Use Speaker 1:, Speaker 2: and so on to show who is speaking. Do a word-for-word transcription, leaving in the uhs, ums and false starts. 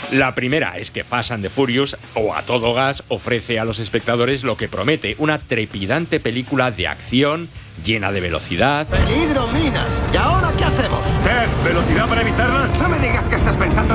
Speaker 1: La primera es que Fast and the Furious, o a todo gas, ofrece a los espectadores lo que promete, una trepidante película de acción llena de velocidad,
Speaker 2: ¡Peligro, minas!